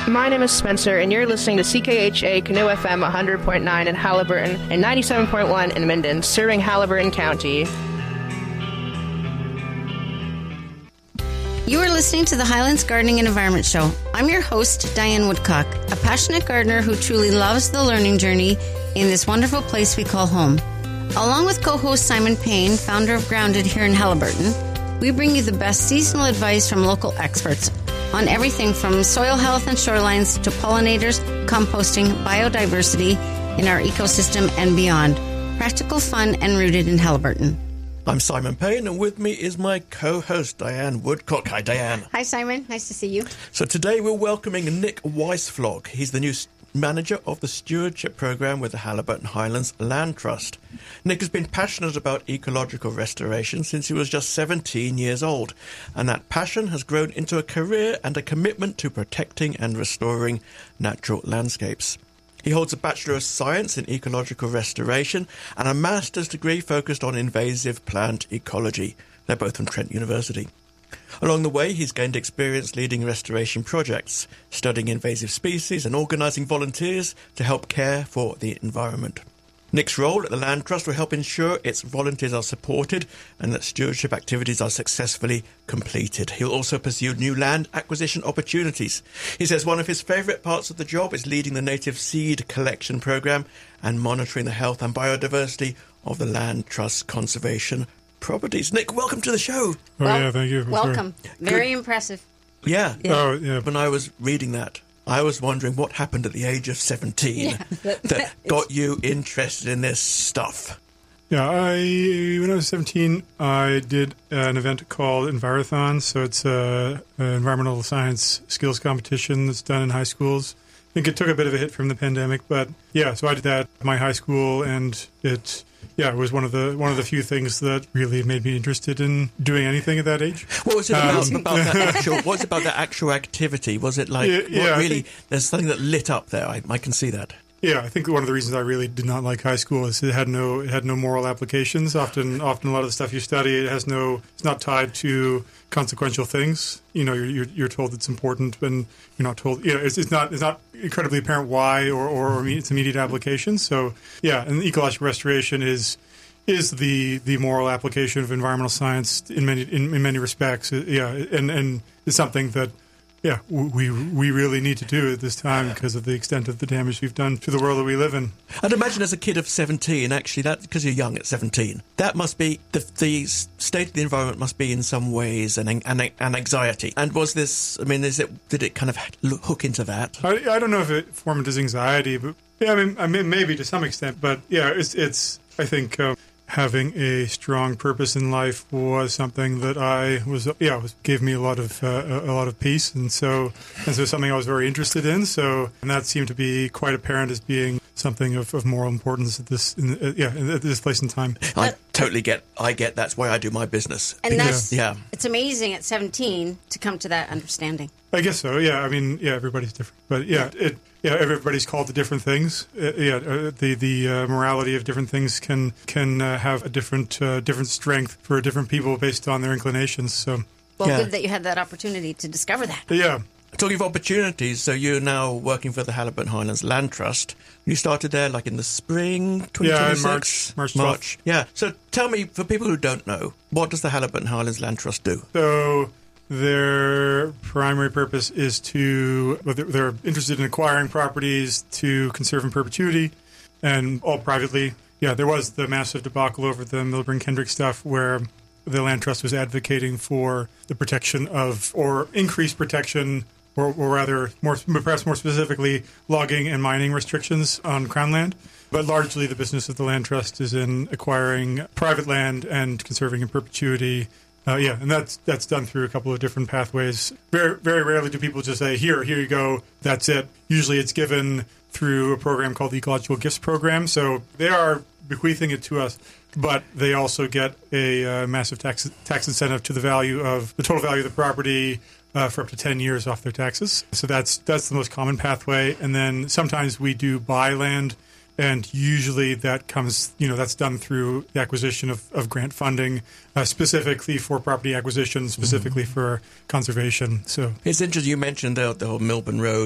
My name is Spencer, and you're listening to CKHA Canoe FM 100.9 in Haliburton and 97.1 in Minden, serving Haliburton County. You are listening to the Highlands Gardening and Environment Show. I'm your host, Diane Woodcock, a passionate gardener who truly loves the learning journey in this wonderful place we call home. Along with co-host Simon Payne, founder of Grounded here in Haliburton, we bring you the best seasonal advice from local experts on everything from soil health and shorelines to pollinators, composting, biodiversity in our ecosystem and beyond. Practical, fun, and rooted in Haliburton. I'm Simon Payne, and with me is my co-host, Diane Woodcock. Hi, Diane. Hi, Simon. Nice to see you. So today we're welcoming Nick Weisflog. He's the new manager of the stewardship program with the Haliburton Highlands Land Trust. Nick has been passionate about ecological restoration since he was just 17 years old, and that passion has grown into a career and a commitment to protecting and restoring natural landscapes. He holds a Bachelor of Science in Ecological Restoration and a Master's degree focused on invasive plant ecology. They're both from Trent University. Along the way, he's gained experience leading restoration projects, studying invasive species and organising volunteers to help care for the environment. Nick's role at the Land Trust will help ensure its volunteers are supported and that stewardship activities are successfully completed. He'll also pursue new land acquisition opportunities. He says one of his favourite parts of the job is leading the native seed collection programme and monitoring the health and biodiversity of the Land Trust conservation properties. Nick, welcome to the show. Yeah, thank you. Welcome. Very impressive. Yeah. Oh, yeah. When I was reading that, I was wondering what happened at the age of 17 that got you interested in this stuff. Yeah, when I was 17, I did an event called Envirothon. So it's an environmental science skills competition that's done in high schools. I think it took a bit of a hit from the pandemic, but yeah, so I did that at my high school, and it was one of the few things that really made me interested in doing anything at that age. What was it about that actual activity? Was it like there's something that lit up there? I can see that. Yeah, I think one of the reasons I really did not like high school is it had no moral applications. Often a lot of the stuff you study, it's not tied to consequential things. You know, you're told it's important, and you're not told. It's not incredibly apparent why or its immediate application. So yeah, and ecological restoration is the moral application of environmental science in many respects. And it's something that. Yeah, we really need to do at this time because of the extent of the damage we've done to the world that we live in. I'd imagine as a kid of 17, actually, that because you're young at 17, that must be, the state of the environment must be in some ways an anxiety. And was this, did it kind of hook into that? I don't know if it formed as anxiety, but yeah, I mean maybe to some extent. But yeah, it's I think... having a strong purpose in life was something that gave me a lot of peace, and so something I was very interested in. So, and that seemed to be quite apparent as being something of moral importance at this place in time. I totally get. That's why I do my business. And it's amazing at 17 to come to that understanding. I guess so. Yeah, everybody's different, but everybody's called to different things. The morality of different things can have a different strength for different people based on their inclinations. So, good that you had that opportunity to discover that. Yeah. Talking of opportunities, so you're now working for the Haliburton Highlands Land Trust. You started there like in the spring 2026? Yeah, in March. Yeah. So tell me, for people who don't know, what does the Haliburton Highlands Land Trust do? So their primary purpose is they're interested in acquiring properties to conserve in perpetuity, and all privately. Yeah, there was the massive debacle over the Milburn-Kendrick stuff where the Land Trust was advocating for the protection of, or increased protection, or rather, perhaps more specifically, logging and mining restrictions on Crown land. But largely the business of the Land Trust is in acquiring private land and conserving in perpetuity. And that's done through a couple of different pathways. Very, very rarely do people just say, here you go, that's it. Usually it's given through a program called the Ecological Gifts Program. So they are bequeathing it to us, but they also get a massive tax incentive to the total value of the property for up to 10 years off their taxes. So that's the most common pathway. And then sometimes we do buy land, and usually that comes, that's done through the acquisition of grant funding, specifically for property acquisition, specifically for conservation. So it's interesting you mentioned the whole Milburn Road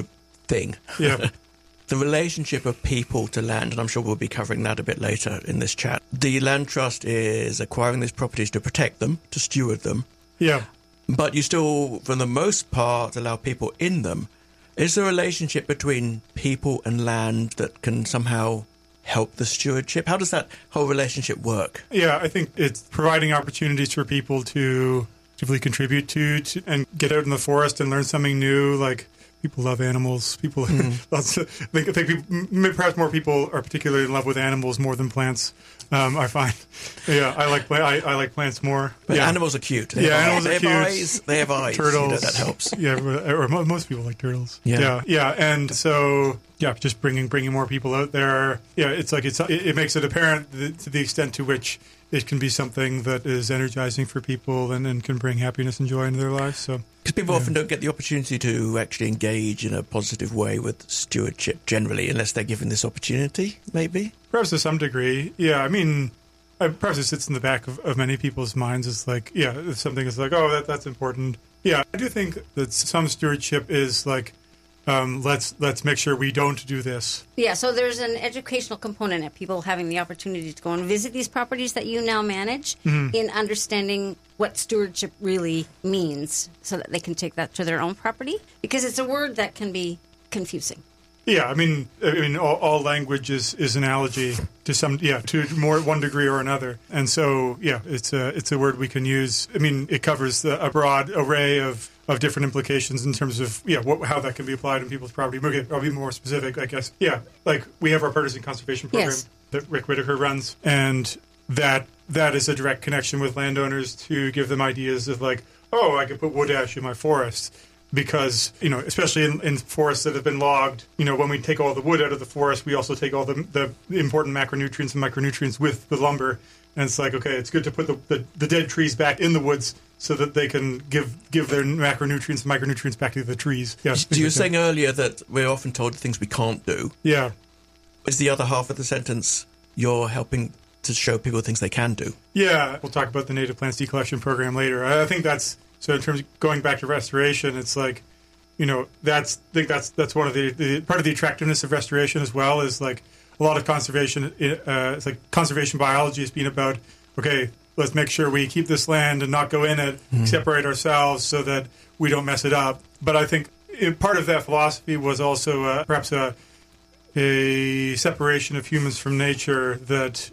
thing. Yeah. The relationship of people to land, and I'm sure we'll be covering that a bit later in this chat. The land trust is acquiring these properties to protect them, to steward them. Yeah. But you still, for the most part, allow people in them. Is there a relationship between people and land that can somehow help the stewardship? How does that whole relationship work? Yeah, I think it's providing opportunities for people to actively contribute to and get out in the forest and learn something new. Like, people love animals. People, I think people, perhaps more people are particularly in love with animals more than plants. I find, I like plants more. But yeah. animals are cute. Animals are cute. They have eyes. Turtles. That helps. Yeah, or most people like turtles. Yeah. And so just bringing more people out there. Yeah, it's like it makes it apparent to the extent to which it can be something that is energizing for people and can bring happiness and joy into their lives. So, because people often don't get the opportunity to actually engage in a positive way with stewardship generally, unless they're given this opportunity, maybe. Perhaps to some degree, yeah. I mean, perhaps it sits in the back of many people's minds. It's like, if something is like, oh, that's important. Yeah, I do think that some stewardship is like, let's make sure we don't do this. Yeah, so there's an educational component of people having the opportunity to go and visit these properties that you now manage in understanding what stewardship really means so that they can take that to their own property, because it's a word that can be confusing. Yeah, I mean, all language is analogy to to more one degree or another, and so it's a word we can use. I mean, it covers a broad array of different implications in terms of how that can be applied in people's property. Okay, I'll be more specific, I guess. Yeah, like we have our partisan conservation program that Rick Whitaker runs, and that is a direct connection with landowners to give them ideas of like, oh, I could put wood ash in my forest. Because, especially in forests that have been logged, when we take all the wood out of the forest, we also take all the important macronutrients and micronutrients with the lumber. And it's like, okay, it's good to put the dead trees back in the woods so that they can give their macronutrients and micronutrients back to the trees. Yeah, so you were saying earlier that we're often told things we can't do. Yeah. Is the other half of the sentence you're helping to show people things they can do? Yeah. We'll talk about the native plants decollection program later. I think that's... So in terms of going back to restoration, it's like, that's one of the part of the attractiveness of restoration as well is like a lot of conservation. It's like conservation biology has been about, okay, let's make sure we keep this land and not go in it, separate ourselves so that we don't mess it up. But I think part of that philosophy was also perhaps a separation of humans from nature that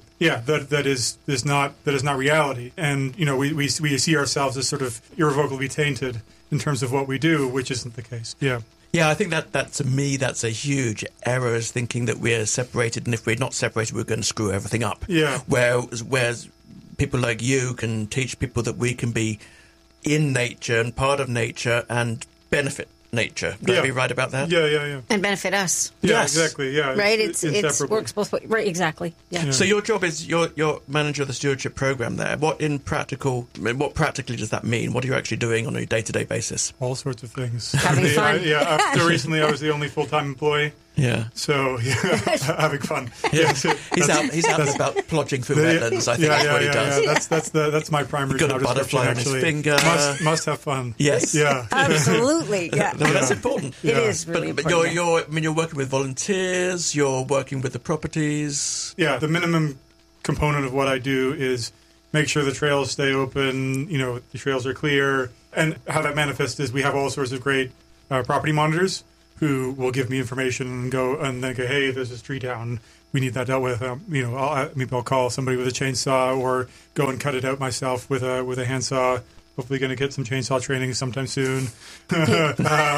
is not reality, and we see ourselves as sort of irrevocably tainted in terms of what we do, which isn't the case. Yeah, I think that to me that's a huge error, is thinking that we're separated, and if we're not separated, we're going to screw everything up. Yeah, whereas people like you can teach people that we can be in nature and part of nature and benefit nature. Would I be right about that? Yeah. And benefit us. Yeah, yes. Exactly. Yeah, right. It works both ways. Right. Exactly. Yeah. So your job is you're manager of the stewardship program there. What practically does that mean? What are you actually doing on a day-to-day basis? All sorts of things. Having fun. Up to recently, I was the only full-time employee. Yeah. So having fun. Yeah. He's out and about plodging through wetlands. I think that's what he does. Yeah. That's my primary job. Got a butterfly on his finger. Must have fun. Yes. Yeah. Absolutely. Yeah. No, that's important. It is really but important. you're working with volunteers. You're working with the properties. Yeah. The minimum component of what I do is make sure the trails stay open. The trails are clear, and how that manifests is we have all sorts of great property monitors who will give me information and go, hey, there's this tree down. We need that dealt with. I'll call somebody with a chainsaw or go and cut it out myself with a handsaw. Hopefully going to get some chainsaw training sometime soon. Yeah.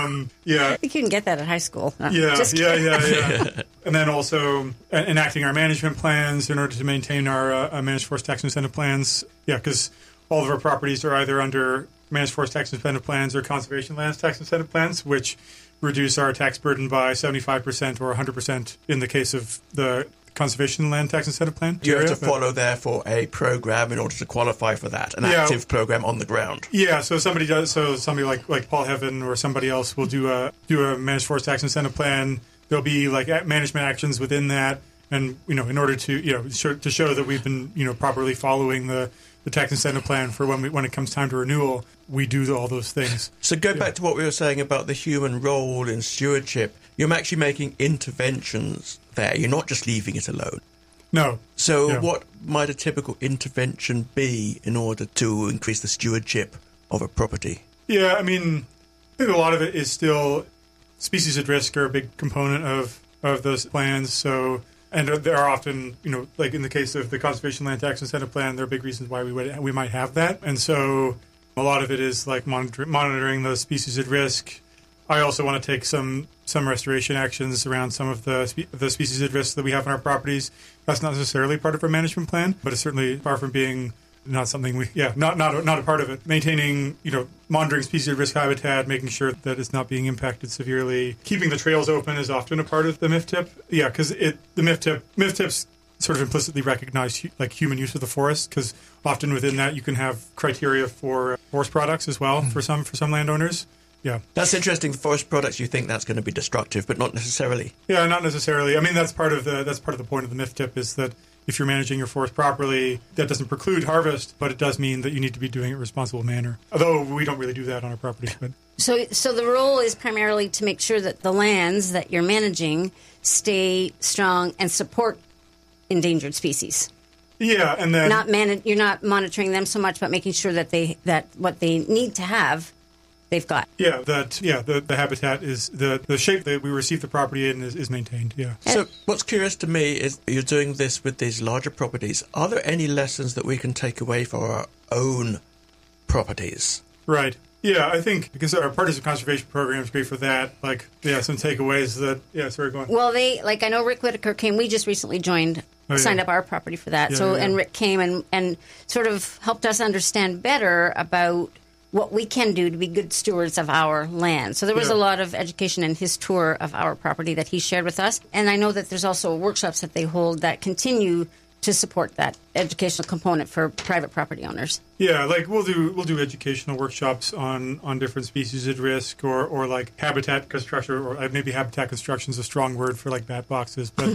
I think you can get that at high school. Yeah. And then also enacting our management plans in order to maintain our managed forest tax incentive plans. Yeah, because all of our properties are either under managed forest tax incentive plans or conservation lands tax incentive plans, which reduce our tax burden by 75% or 100% in the case of the conservation land tax incentive plan. Do you have to follow, therefore, a program in order to qualify for that, an active program on the ground? Yeah, so somebody like Paul Heaven or somebody else will do a managed forest tax incentive plan. There'll be like management actions within that, and in order to to show that we've been properly following the the tax incentive plan for when it comes time to renewal, we do all those things. So go back to what we were saying about the human role in stewardship. You're actually making interventions there. You're not just leaving it alone. No. So what might a typical intervention be in order to increase the stewardship of a property? Yeah, I mean, I think a lot of it is still species at risk are a big component of those plans. So, and there are often, like in the case of the Conservation Land Tax Incentive Plan, there are big reasons why we might have that. And so a lot of it is like monitoring those species at risk. I also want to take some restoration actions around some of the species at risk that we have on our properties. That's not necessarily part of our management plan, but it's certainly far from being not something not a part of it. Maintaining, monitoring species at risk habitat, making sure that it's not being impacted severely. Keeping the trails open is often a part of the MIFTIP. Yeah, because the MIFTIPs sort of implicitly recognize like human use of the forest, because often within that you can have criteria for forest products as well for some landowners. Yeah, that's interesting. Forest products, you think that's going to be destructive, but not necessarily. Yeah, not necessarily. I mean, that's part of the point of the MIFTIP is that if you're managing your forest properly, that doesn't preclude harvest, but it does mean that you need to be doing it in a responsible manner. Although we don't really do that on our property. But So the role is primarily to make sure that the lands that you're managing stay strong and support endangered species. Yeah, and then you're not monitoring them so much, but making sure that what they need to have, they've got. Yeah, the habitat is the shape that we receive the property in is maintained. Yeah. So what's curious to me is you're doing this with these larger properties. Are there any lessons that we can take away for our own properties? Right. Yeah, I think because our partisan conservation program is great for that. Like, some takeaways that. Sorry, go on. Well, I know Rick Whitaker came. We just recently signed up our property for that. And Rick came and sort of helped us understand better about what we can do to be good stewards of our land. So there was a lot of education in his tour of our property that he shared with us. And I know that there's also workshops that they hold that continue to support that educational component for private property owners. Yeah, like we'll do educational workshops on different species at risk or like habitat construction, or maybe habitat construction is a strong word for like bat boxes, but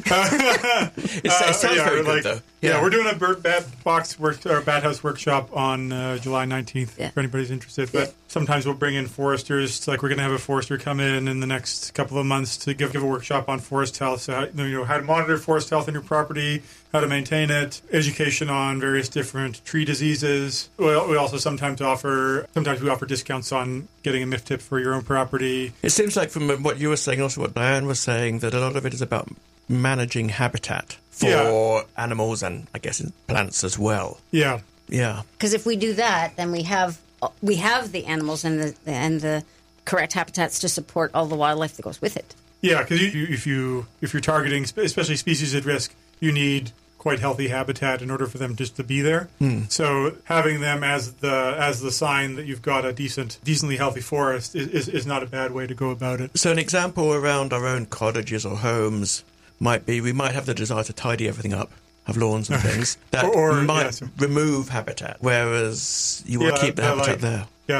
it sounds very good though. Yeah, we're doing a bat house workshop on July 19th for anybody's interested. But sometimes we'll bring in foresters. Like we're going to have a forester come in the next couple of months to give a workshop on forest health. So how to monitor forest health in your property, how to maintain it, education on various different tree diseases. We also sometimes offer discounts on getting a MIFTIP for your own property. It seems like from what you were saying, also what Diane was saying, that a lot of it is about managing habitat for animals and I guess plants as well. Yeah. Yeah. Because if we do that, then we have the animals and the correct habitats to support all the wildlife that goes with it. Yeah, because if you're targeting especially species at risk, you need quite healthy habitat in order for them just to be there. So having them as the sign that you've got a decently healthy forest is not a bad way to go about it. So an example around our own cottages or homes might be we might have the desire to tidy everything up, have lawns and things that might remove habitat, whereas you want to keep the habitat there. Yeah,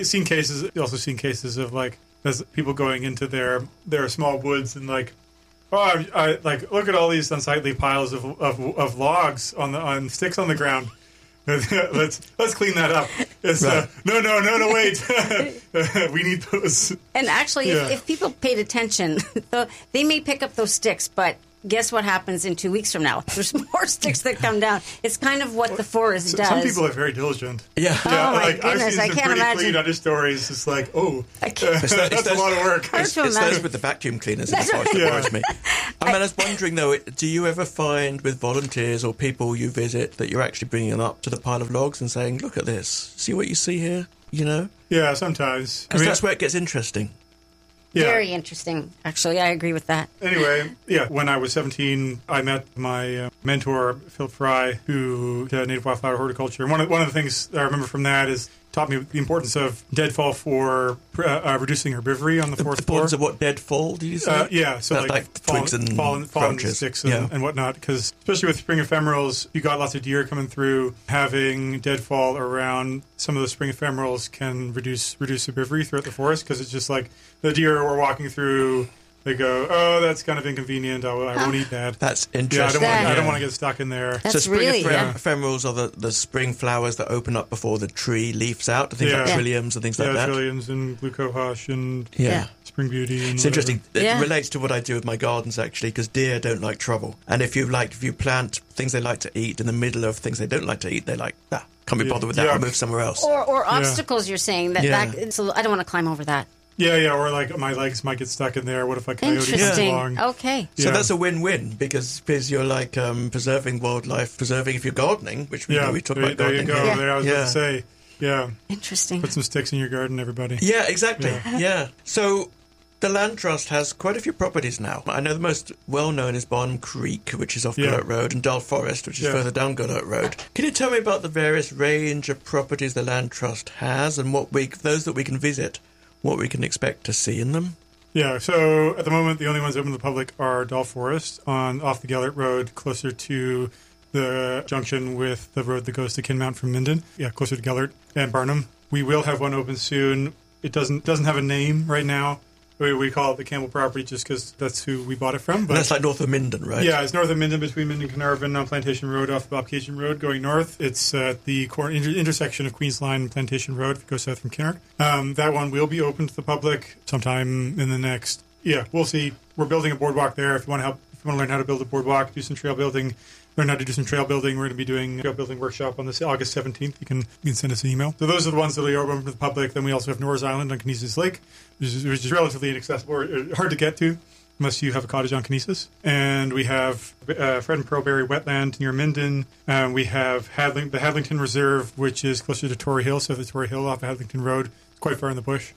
you also seen cases of like as people going into their small woods and like, I like look at all these unsightly piles of logs on sticks on the ground. Let's clean that up. No, wait. We need those. And actually, if people paid attention, they may pick up those sticks, but guess what happens in 2 weeks from now? There's more sticks that come down. It's kind of what the forest does. Some people are very diligent. Yeah. Oh my goodness, I've seen some pretty clean understories. It's like, that's a lot of work. It's those with the vacuum cleaners that worries me. I was wondering though, do you ever find with volunteers or people you visit that you're actually bringing them up to the pile of logs and saying, look at this, see what you see here, Yeah, sometimes. Because that's where it gets interesting. Yeah. Very interesting, actually. I agree with that. Anyway, when I was 17, I met my mentor, Philip Fry, who did native wildflower horticulture. And one of the things I remember from that is taught me the importance of deadfall for reducing herbivory on the forest floor. The importance of what deadfall, did you say? So like twigs and fallen sticks and whatnot. Because especially with spring ephemerals, you got lots of deer coming through. Having deadfall around some of the spring ephemerals can reduce herbivory throughout the forest, because it's just like the deer were walking through They go, oh, that's kind of inconvenient. I won't eat that. That's Yeah, interesting. I don't want to get stuck in there. That's so spring really, ephemerals are the spring flowers that open up before the tree leaves out, things like Yeah. trilliums and things like that. Trilliums and glucohush and Yeah. spring beauty. And It's interesting. Yeah. It relates to what I do with my gardens, actually, because deer don't like trouble. And if you plant things they like to eat in the middle of things they don't like to eat, they like, can't be bothered with that, Yeah. I'll move somewhere else. Or obstacles, you're saying. Yeah. So I don't want to climb over that. Yeah, or like my legs might get stuck in there. What if a coyote comes Interesting. along? Okay. So Yeah. that's a win-win because you're like preserving wildlife, preserving if you're gardening, which we know we talk about there you gardening go. here. There I was about to say. Yeah, Interesting. put some sticks in your garden, everybody. Yeah, exactly. Yeah. So the Land Trust has quite a few properties now. I know the most well-known is Barnum Creek, which is off Goodart Road, and Dull Forest, which is further down Goodart Road. Can you tell me about the various range of properties the Land Trust has and those that we can visit, what we can expect to see in them? Yeah, so at the moment, the only ones open to the public are Dull Forest off the Gellert Road, closer to the junction with the road that goes to Kinmount from Minden. Yeah, closer to Gellert and Barnum. We will have one open soon. It doesn't have a name right now. We call it the Campbell property just because that's who we bought it from. But And that's like north of Minden, right? yeah, it's north of Minden, between Minden and Carnarvon on Plantation Road off the Bobcation Road going north. It's at the intersection of Queens Line and Plantation Road if you go south from Kinner. That one will be open to the public sometime in the next... Yeah, we'll see. We're building a boardwalk there. If you want to learn how to build a boardwalk, do some trail building, learn how to do some trail building, we're going to be doing a trail building workshop on this August 17th. You can send us an email. So those are the ones that are open to the public. Then we also have Norris Island on Kinesis Lake, which is relatively inaccessible or hard to get to unless you have a cottage on Kinesis. And we have Fred and Pearlberry Wetland near Minden. We have the Hadlington Reserve, which is closer to Torrey Hill, so the Torrey Hill off of Hadlington Road. It's quite far in the bush.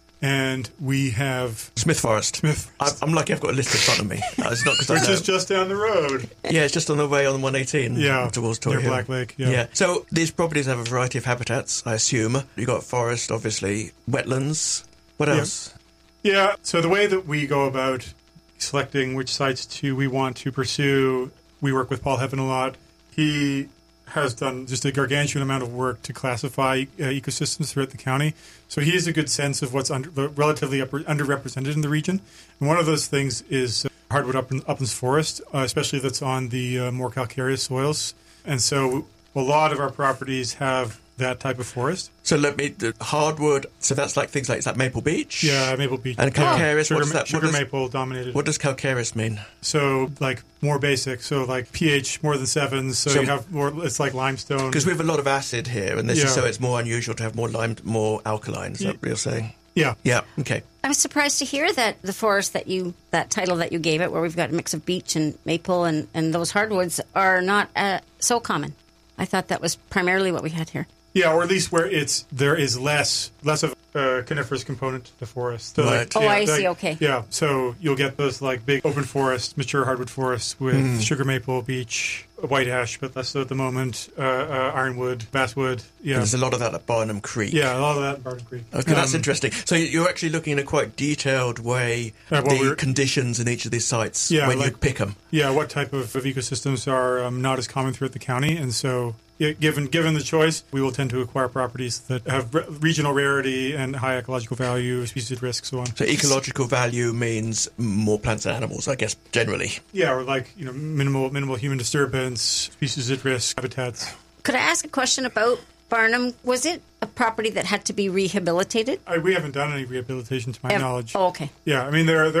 And we have Smith Forest. I'm lucky I've got a list in front of me. It's not because I which know. is just down the road. Yeah, it's just on the way on 118 Yeah, towards Torrey near Hill. Black Lake, yeah. So these properties have a variety of habitats, I assume. You've got forest, obviously, wetlands. What else? Yeah, so the way that we go about selecting which sites we want to pursue, we work with Paul Heaven a lot. He has done just a gargantuan amount of work to classify ecosystems throughout the county. So he has a good sense of what's relatively underrepresented in the region. And one of those things is hardwood uplands forest, especially that's on the more calcareous soils. And so a lot of our properties have that type of forest. So the hardwood, so that's like things like, is that Maple Beach? Yeah, Maple Beach. And calcareous, sugar, what's that? Sugar maple dominated. What does calcareous mean? So, like, more basic. So, like, pH more than 7. So you have more, it's like limestone. Because we have a lot of acid here, and so it's more unusual to have more alkaline, is that what you're saying? Yeah. Yeah, okay. I was surprised to hear that the forest that title that you gave it, where we've got a mix of beech and maple and those hardwoods, are not so common. I thought that was primarily what we had here. Yeah, or at least where there is less of a coniferous component to the forest. So Right. I see, okay. Yeah, so you'll get those like big open forests, mature hardwood forests with sugar maple, beech, white ash, but less so at the moment, ironwood, basswood. Yeah, And there's a lot of that at Barnum Creek. yeah, a lot of that in Barton Creek. Okay, that's interesting. So you're actually looking in a quite detailed way the conditions in each of these sites when you pick them. Yeah, what type of ecosystems are not as common throughout the county, and so given the choice, we will tend to acquire properties that have regional rarity and high ecological value, species at risk, so on. So ecological value means more plants and animals, I guess, generally. Yeah, or like minimal human disturbance, species at risk, habitats. Could I ask a question about Barnum? Was it a property that had to be rehabilitated? We haven't done any rehabilitation to my knowledge. Oh, okay. Yeah, I mean there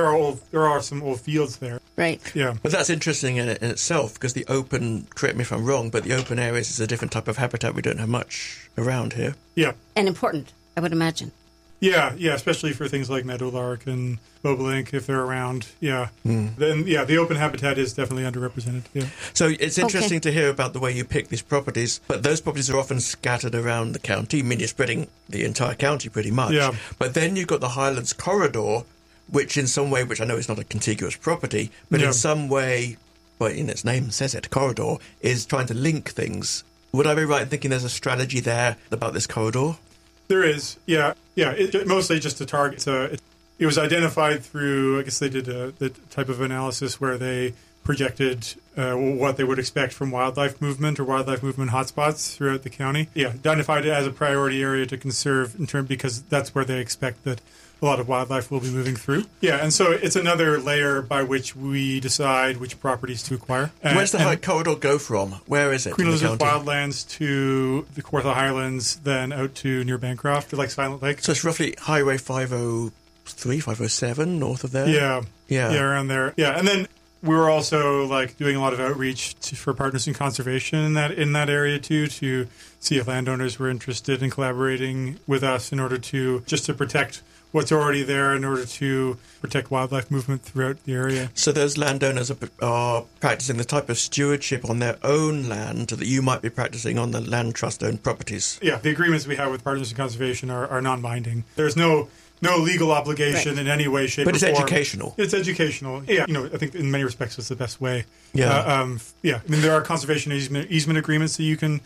are some old fields there. Right. Yeah. But that's interesting in itself because the open, correct me if I'm wrong, but the open areas is a different type of habitat we don't have much around here. Yeah. And important, I would imagine. Yeah, especially for things like meadowlark and bobolink if they're around. Yeah. Then the open habitat is definitely underrepresented. Yeah. So it's interesting to hear about the way you pick these properties, but those properties are often scattered around the county. I mean, you're spreading the entire county pretty much. Yeah. But then you've got the Highlands Corridor, which in some way, which I know is not a contiguous property, but in some way, well, in its name says it, corridor, is trying to link things. Would I be right in thinking there's a strategy there about this corridor? There is, yeah. Mostly just to target. It was identified through, I guess they did the type of analysis where they projected what they would expect from wildlife movement or wildlife movement hotspots throughout the county. Yeah, identified it as a priority area to conserve because that's where they expect that a lot of wildlife will be moving through. Yeah, and so it's another layer by which we decide which properties to acquire. Where's the High Corridor go from? Where is it? Queen in the Elizabeth county? Wildlands to the Kawartha Highlands, then out to near Bancroft, to like Silent Lake. So it's roughly Highway 503, 507, north of there? Yeah, around there. Yeah, and then we were also like doing a lot of outreach for partners in conservation in that area too, to see if landowners were interested in collaborating with us in order to protect what's already there, in order to protect wildlife movement throughout the area. So those landowners are practicing the type of stewardship on their own land that you might be practicing on the land trust-owned properties. Yeah, the agreements we have with partners in conservation are non-binding. There's no legal obligation in any way, shape, but or form. But it's educational. It's educational. Yeah, I think in many respects it's the best way. Yeah. I mean, there are conservation easement agreements that you can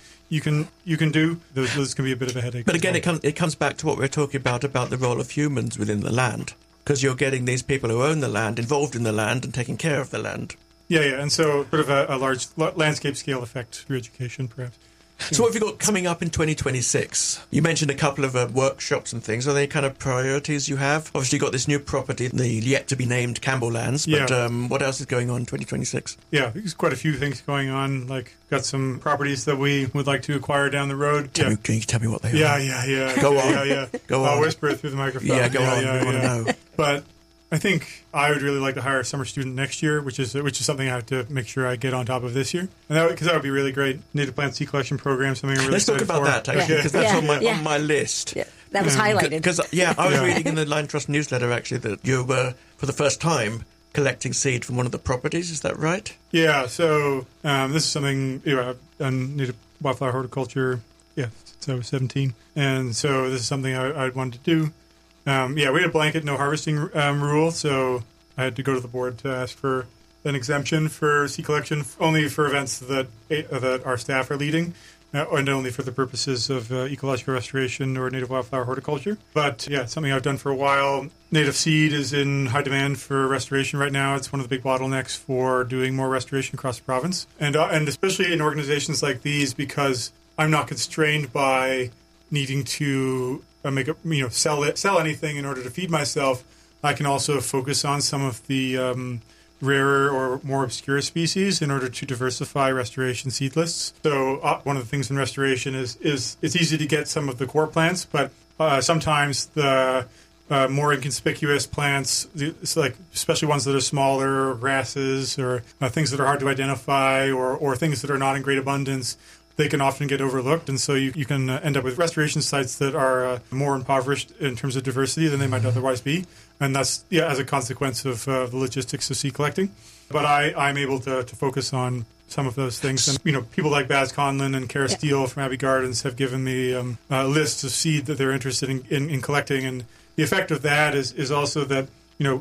do. Those can be a bit of a headache. But again, it comes back to what we were talking about the role of humans within the land, because you're getting these people who own the land involved in the land and taking care of the land. Yeah, and so sort of a large landscape scale effect through education, perhaps. So what have you got coming up in 2026? You mentioned a couple of workshops and things. Are they kind of priorities you have? Obviously, you've got this new property, the yet-to-be-named Campbell Lands, but what else is going on in 2026? Yeah, there's quite a few things going on. Like, got some properties that we would like to acquire down the road. Can you tell me what they are? Yeah. Go on. Go on. I'll whisper it through the microphone. Yeah, go on. We want to know. But I think I would really like to hire a summer student next year, which is something I have to make sure I get on top of this year, and because that would be really great. Native plant seed collection program, something I'm really Let's talk excited about for. that, actually, because that's on my list. Yeah, that was highlighted. Because I was reading in the Land Trust newsletter actually that you were for the first time collecting seed from one of the properties. Is that right? Yeah. So this is something I've done native wildflower horticulture. Yeah, since I was 17, and so this is something I wanted to do. We had a blanket no harvesting rule, so I had to go to the board to ask for an exemption for seed collection only for events that our staff are leading, and only for the purposes of ecological restoration or native wildflower horticulture. But it's something I've done for a while. Native seed is in high demand for restoration right now. It's one of the big bottlenecks for doing more restoration across the province, and especially in organizations like these, because I'm not constrained by needing to sell anything in order to feed myself. I can also focus on some of the rarer or more obscure species in order to diversify restoration seed lists. So one of the things in restoration is it's easy to get some of the core plants, but sometimes the more inconspicuous plants, like especially ones that are smaller, or grasses, or things that are hard to identify, or things that are not in great abundance, they can often get overlooked, and so you can end up with restoration sites that are more impoverished in terms of diversity than they might otherwise be, and that's as a consequence of the logistics of seed collecting. But I'm able to focus on some of those things, and people like Baz Conlon and Kara Steele from Abbey Gardens have given me lists of seed that they're interested in collecting, and the effect of that is also that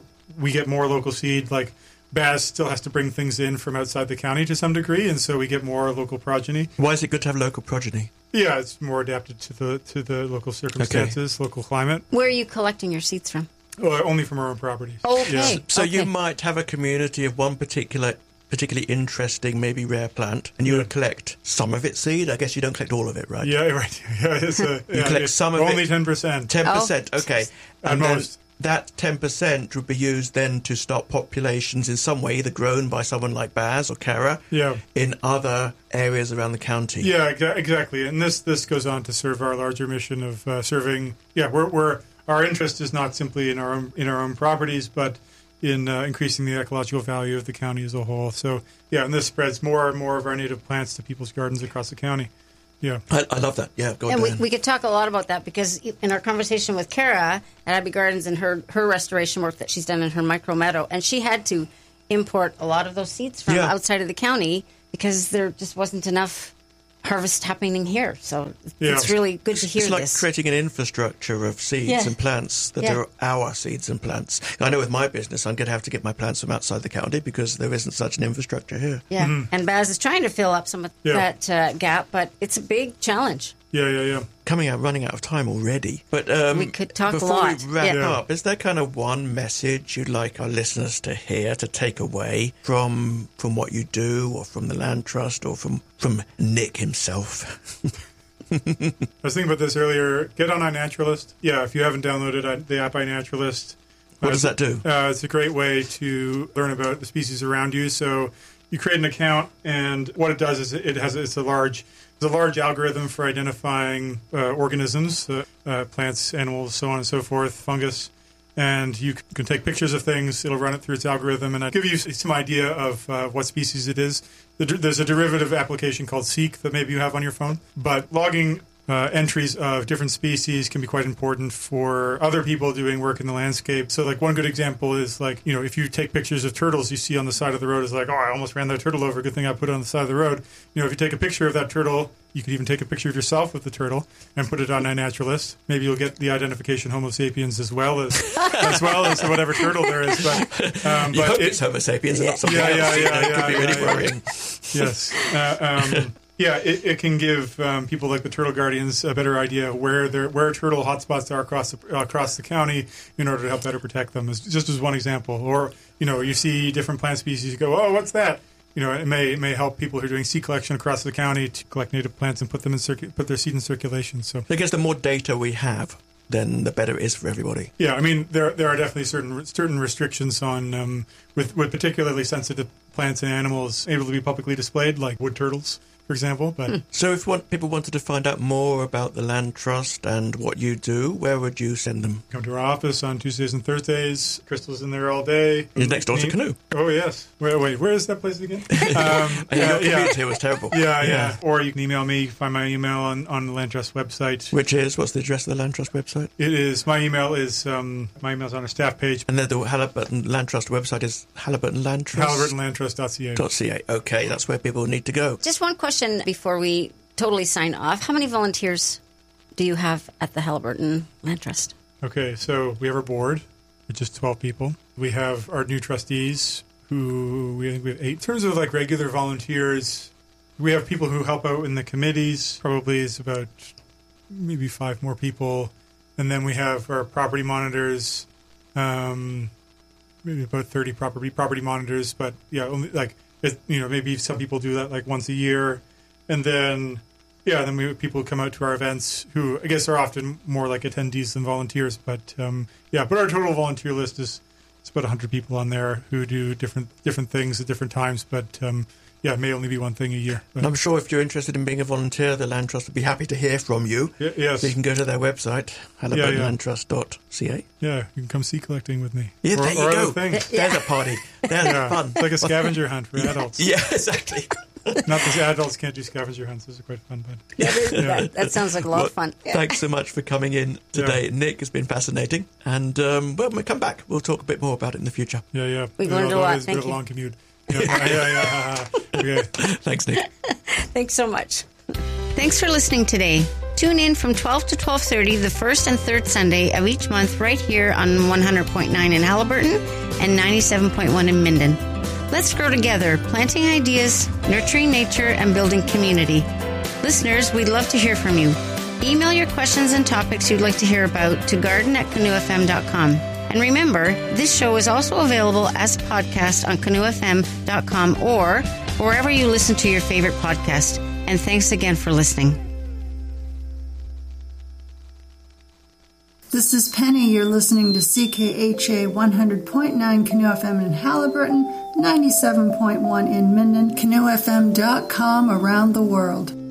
we get more local seed. Like Baz still has to bring things in from outside the county to some degree, and so we get more local progeny. Why is it good to have local progeny? Yeah, it's more adapted to the local circumstances, local climate. Where are you collecting your seeds from? Only from our own properties. Okay. Yeah. So you might have a community of one particularly interesting, maybe rare plant, and you would collect some of its seed. I guess you don't collect all of it, right? Yeah, right. Yeah, you collect some of only it. 10%. 10%. Okay. At most. That 10% would be used then to stop populations in some way, either grown by someone like Baz or Kara in other areas around the county. Yeah, exactly. And this goes on to serve our larger mission of serving. Yeah, we're our interest is not simply in our own properties, but in increasing the ecological value of the county as a whole. So and this spreads more and more of our native plants to people's gardens across the county. Yeah, I love that. Yeah, go on. And we could talk a lot about that, because in our conversation with Kara at Abbey Gardens and her restoration work that she's done in her micro meadow, and she had to import a lot of those seeds from outside of the county because there just wasn't enough harvest happening here. So it's really good to hear this. It's like this. creating an infrastructure of seeds and plants that are our seeds and plants. I know with my business, I'm going to have to get my plants from outside the county because there isn't such an infrastructure here. Yeah, and Baz is trying to fill up some of that gap, but it's a big challenge. Yeah. Running out of time already. But we could talk a before lot. we wrap up, is there kind of one message you'd like our listeners to hear, to take away from what you do, or from the Land Trust, or from Nick himself? I was thinking about this earlier. Get on iNaturalist. Yeah, if you haven't downloaded the app iNaturalist. What does that do? It's a great way to learn about the species around you. So you create an account, and what it does is it's a large algorithm for identifying organisms, plants, animals, so on and so forth, fungus. And you can take pictures of things. It'll run it through its algorithm, and it'll give you some idea of what species it is. There's a derivative application called Seek that maybe you have on your phone. But logging entries of different species can be quite important for other people doing work in the landscape. So, like, one good example is, like, you know, if you take pictures of turtles you see on the side of the road, it's like, oh, I almost ran that turtle over. Good thing I put it on the side of the road. You know, if you take a picture of that turtle, you could even take a picture of yourself with the turtle and put it on iNaturalist. Maybe you'll get the identification Homo sapiens as well as whatever turtle there is. But you hope it's Homo sapiens and not something else. It could be really worrying. Yes. Yeah, it can give people like the Turtle Guardians a better idea where turtle hotspots are across the county in order to help better protect them. Just as one example. Or, you know, you see different plant species, you go, oh, what's that? You know, it may help people who are doing seed collection across the county to collect native plants and put their seed in circulation. So I guess the more data we have, then the better it is for everybody. Yeah, I mean, there are definitely certain restrictions on with particularly sensitive plants and animals able to be publicly displayed, like wood turtles, for example. But So if people wanted to find out more about the Land Trust and what you do, where would you send them? Come to our office on Tuesdays and Thursdays. Crystal's in there all day. He's next door to Canoe. Oh, yes. Wait, where is that place again? Your commute here was terrible. Yeah. Or you can email me, find my email on the Land Trust website. What's the address of the Land Trust website? My email's on our staff page. And then the Haliburton Land Trust website is Haliburton Land Trust? HaliburtonLandTrust.ca. Okay, that's where people need to go. Just one question before we totally sign off. How many volunteers do you have at the Haliburton Land Trust? Okay, so we have our board, with just 12 people. We have our new trustees, who we have 8. In terms of like regular volunteers, we have people who help out in the committees. Probably is about maybe 5 more people. And then we have our property monitors, maybe about 30 property monitors. But yeah, only maybe some people do that like once a year. And then, we have people who come out to our events who I guess are often more like attendees than volunteers. But but our total volunteer list is about 100 people on there who do different things at different times. But it may only be one thing a year. But I'm sure if you're interested in being a volunteer, the Land Trust would be happy to hear from you. Yes. So you can go to their website, haliburtonlandtrust.ca. Yeah, you can come seed collecting with me. Yeah, there you go. Things. There's a party. There's fun. It's like a scavenger hunt for adults. Yeah, exactly. Not that adults can't do scavenger hunts. Those are quite fun. But that sounds like a lot of fun. Thanks so much for coming in today, Nick. It's been fascinating. And when we come back, we'll talk a bit more about it in the future. Yeah. We've learned a lot. It's a bit of a long commute. Okay. Thanks, Nick. Thanks so much. Thanks for listening today. Tune in from 12 to 12:30 the first and third Sunday of each month right here on 100.9 in Haliburton and 97.1 in Minden. Let's grow together, planting ideas, nurturing nature, and building community. Listeners, we'd love to hear from you. Email your questions and topics you'd like to hear about to garden@canoefm.com. And remember, this show is also available as a podcast on canoefm.com or wherever you listen to your favorite podcast. And thanks again for listening. This is Penny. You're listening to CKHA 100.9 Canoe FM in Haliburton, 97.1 in Minden, canoefm.com around the world.